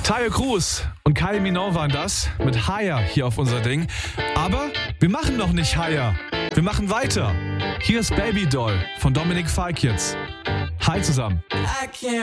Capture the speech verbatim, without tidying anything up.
Tayo Cruz und Kylie Minogue waren das mit Higher hier auf unser Ding. Aber wir machen noch nicht Higher. Wir machen weiter. Hier ist Baby Doll von Dominic Fike jetzt. Hi zusammen. I can't